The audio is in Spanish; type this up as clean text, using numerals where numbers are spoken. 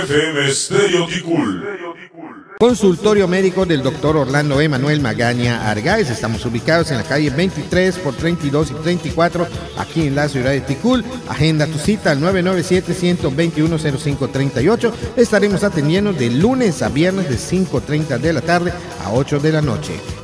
FM Estéreo Ticul. Consultorio médico del doctor Orlando Emanuel Magaña Argáez. Estamos ubicados en la calle 23 por 32 y 34, aquí en la ciudad de Ticul. Agenda tu cita al 997-121-0538. Estaremos atendiendo de lunes a viernes de 5:30 de la tarde a 8 de la noche.